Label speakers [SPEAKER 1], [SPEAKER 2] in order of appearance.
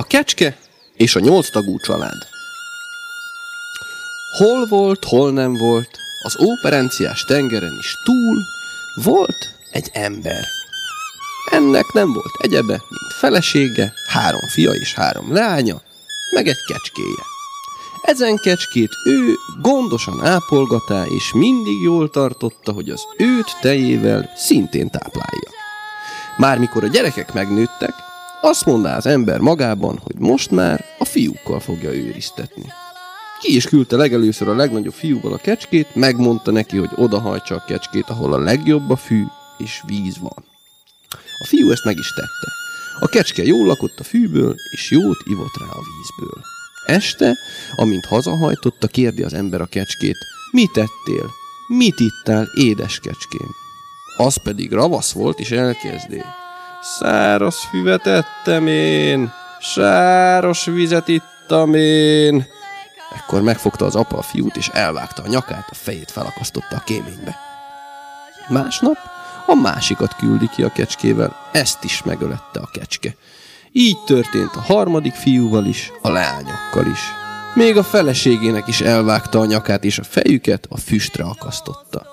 [SPEAKER 1] A kecske és a 8 tagú család. Hol volt, hol nem volt, az óperenciás tengeren is túl volt egy ember. Ennek nem volt egyebe, mint felesége, 3 fia és 3 leánya, meg egy kecskéje. Ezen kecskét ő gondosan ápolgatá, és mindig jól tartotta, hogy az őt tejével szintén táplálja. Már mikor a gyerekek megnőttek, azt mondná az ember magában, hogy most már a fiúkkal fogja őriztetni. Ki is küldte legelőször a legnagyobb fiúval a kecskét, megmondta neki, hogy odahajtsa a kecskét, ahol a legjobb a fű és víz van. A fiú ezt meg is tette. A kecske jól lakott a fűből, és jót ivott rá a vízből. Este, amint hazahajtotta, kérdi az ember a kecskét: mit ettél? Mit ittál, édes kecském? Az pedig ravasz volt, és elkezdi: száraz füvet ettem én, sáros vizet ittam én. Ekkor megfogta az apa a fiút, és elvágta a nyakát, a fejét felakasztotta a kéménybe. Másnap a másikat küldi ki a kecskével, ezt is megölette a kecske. Így történt a harmadik fiúval is, a leányokkal is. Még a feleségének is elvágta a nyakát, és a fejüket a füstre akasztotta.